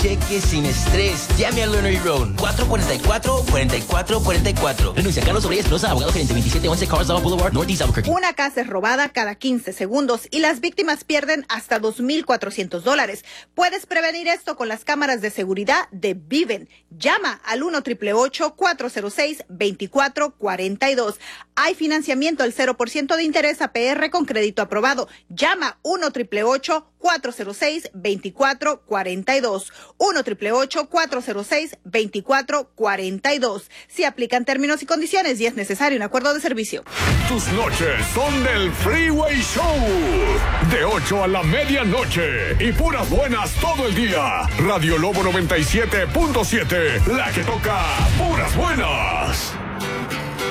Cheque sin estrés. Llame a Lerner y Roan. 444-4444. Renuncia Carlos Obrey Espinosa, abogado gerente 2711 Carswell Boulevard, Northeast Albuquerque. Una casa es robada cada 15 segundos y las víctimas pierden hasta $2,400. Puedes prevenir esto con las cámaras de seguridad de Viven. Llama al 1-888-406-2442. Hay financiamiento al 0% de interés APR con crédito aprobado. Llama 1-888-406-2442. 1-888-406-2442. Si aplican términos y condiciones y es necesario un acuerdo de servicio. Tus noches son del Freeway Show. De 8 a la medianoche. Y puras buenas todo el día. Radio Lobo 97.7. La que toca puras buenas.